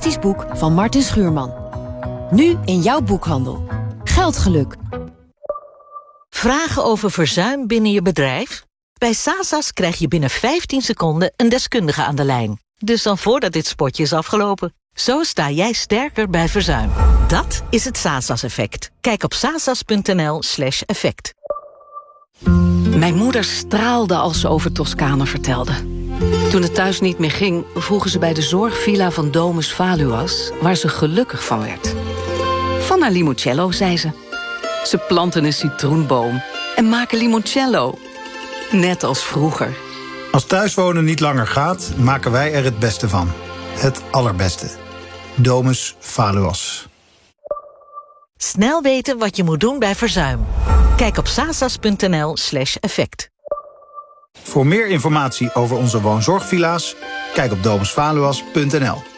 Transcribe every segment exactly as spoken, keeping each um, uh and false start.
fantastisch boek van Martin Schuurman. Nu in jouw boekhandel. Geldgeluk. Vragen over verzuim binnen je bedrijf? Bij Sasas krijg je binnen vijftien seconden een deskundige aan de lijn. Dus dan voordat dit spotje is afgelopen. Zo sta jij sterker bij verzuim. Dat is het Sasas-effect. Kijk op sasas.nl slash effect. Mijn moeder straalde als ze over Toscane vertelde. Toen het thuis niet meer ging, vroegen ze bij de zorgvilla van Domus Valuas, waar ze gelukkig van werd. Van haar limoncello, zei ze. Ze planten een citroenboom en maken limoncello. Net als vroeger. Als thuiswonen niet langer gaat, maken wij er het beste van. Het allerbeste. Domus Valuas. Snel weten wat je moet doen bij verzuim. Kijk op sasas.nl slash effect. Voor meer informatie over onze woonzorgvilla's, kijk op domus valuas punt n l.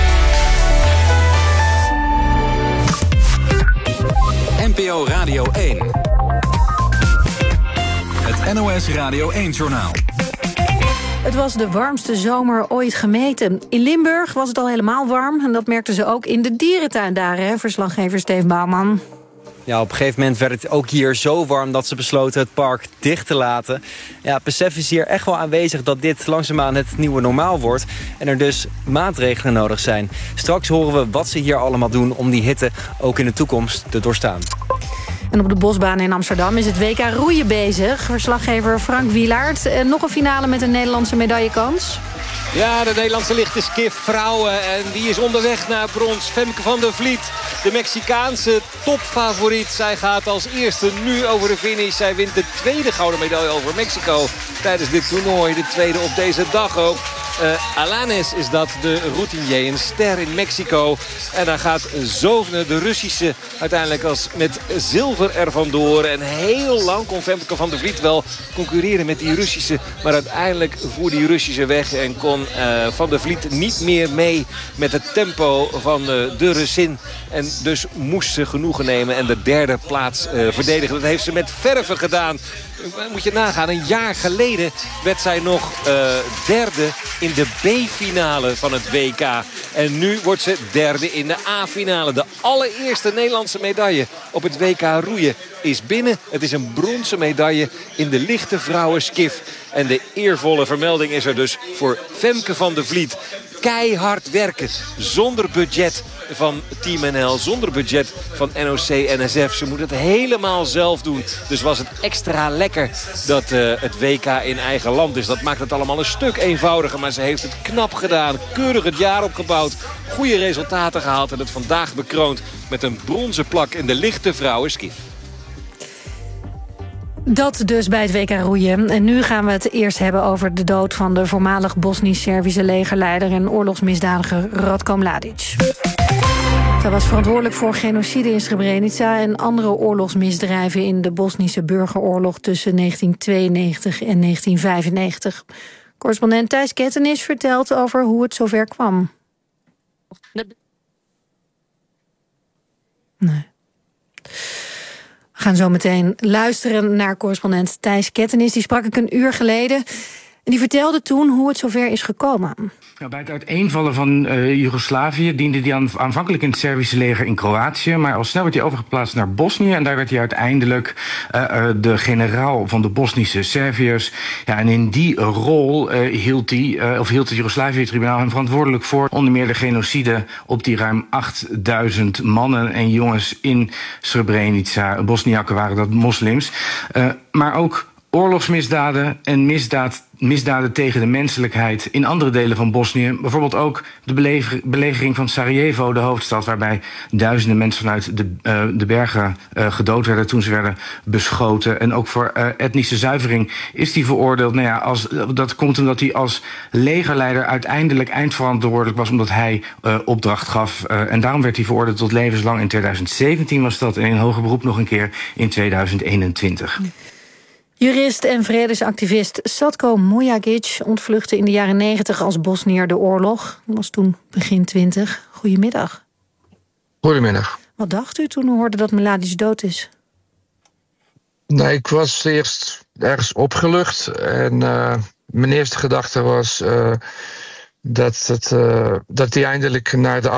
N P O Radio één. Het N O S Radio één-journaal. Het was de warmste zomer ooit gemeten. In Limburg was het al helemaal warm en dat merkten ze ook in de dierentuin daar, hè? Verslaggever Steve Bouwman. Ja, op een gegeven moment werd het ook hier zo warm dat ze besloten het park dicht te laten. Ja, het besef is hier echt wel aanwezig dat dit langzaamaan het nieuwe normaal wordt. En er dus maatregelen nodig zijn. Straks horen we wat ze hier allemaal doen om die hitte ook in de toekomst te doorstaan. En op de Bosbaan in Amsterdam is het W K roeien bezig. Verslaggever Frank Wielaert. En nog een finale met een Nederlandse medaillekans. Ja, de Nederlandse lichte skif vrouwen. En die is onderweg naar brons. Femke van der Vliet, de Mexicaanse topfavoriet. Zij gaat als eerste nu over de finish. Zij wint de tweede gouden medaille over Mexico tijdens dit toernooi. De tweede op deze dag ook. Uh, Alanes is dat, de routinier, een ster in Mexico. En daar gaat Zovne, de Russische, uiteindelijk als met zilver er vandoor. En heel lang kon Femke van der Vliet wel concurreren met die Russische. Maar uiteindelijk voer die Russische weg en kon uh, Van der Vliet niet meer mee met het tempo van uh, de Russin. En dus moest ze genoegen nemen en de derde plaats uh, verdedigen. Dat heeft ze met verve gedaan. Moet je nagaan, een jaar geleden werd zij nog uh, derde in de B-finale van het W K. En nu wordt ze derde in de A-finale. De allereerste Nederlandse medaille op het W K roeien is binnen. Het is een bronzen medaille in de lichte vrouwenskif. En de eervolle vermelding is er dus voor Femke van der Vliet. Keihard werken, zonder budget van Team N L, zonder budget van N O C N S F. Ze moet het helemaal zelf doen. Dus was het extra lekker dat uh, het W K in eigen land is. Dat maakt het allemaal een stuk eenvoudiger. Maar ze heeft het knap gedaan. Keurig het jaar opgebouwd. Goede resultaten gehaald. En het vandaag bekroond met een bronzen plak in de lichte vrouwenskif. Dat dus bij het W K roeien. En nu gaan we het eerst hebben over de dood van de voormalig Bosnisch-Servische legerleider en oorlogsmisdadiger Ratko Mladic. Hij was verantwoordelijk voor genocide in Srebrenica en andere oorlogsmisdrijven in de Bosnische burgeroorlog tussen negentien tweeënnegentig en negentien vijfennegentig. Correspondent Thijs Kettenis vertelt over hoe het zover kwam. Nee. We gaan zo meteen luisteren naar correspondent Thijs Kettenis. Die sprak ik een uur geleden. En die vertelde toen hoe het zover is gekomen. Ja, bij het uiteenvallen van uh, Joegoslavië diende hij aan, aanvankelijk in het Servische leger in Kroatië. Maar al snel werd hij overgeplaatst naar Bosnië. En daar werd hij uiteindelijk uh, uh, de generaal van de Bosnische Serviërs. Ja, en in die rol uh, hield hij, uh, of hield het Joegoslavië-tribunaal hem verantwoordelijk voor onder meer de genocide op die ruim achtduizend mannen en jongens in Srebrenica. Bosniakken waren dat moslims. Uh, maar ook oorlogsmisdaden en misdaad, misdaden tegen de menselijkheid in andere delen van Bosnië. Bijvoorbeeld ook de beleger, belegering van Sarajevo, de hoofdstad, waarbij duizenden mensen vanuit de, uh, de bergen uh, gedood werden toen ze werden beschoten. En ook voor uh, etnische zuivering is hij veroordeeld. Nou ja, als, dat komt omdat hij als legerleider uiteindelijk eindverantwoordelijk was, omdat hij uh, opdracht gaf. Uh, en daarom werd hij veroordeeld tot levenslang. In tweeduizend zeventien was dat, en in hoger beroep nog een keer in tweeduizend eenentwintig. Jurist en vredesactivist Satko Mujagic ontvluchtte in de jaren negentig als Bosnier de oorlog. Hij was toen begin twintig. Goedemiddag. Goedemiddag. Wat dacht u toen u hoorde dat Mladic dood is? Nee, ik was eerst ergens opgelucht. En uh, mijn eerste gedachte was uh, dat, het, uh, dat hij eindelijk naar de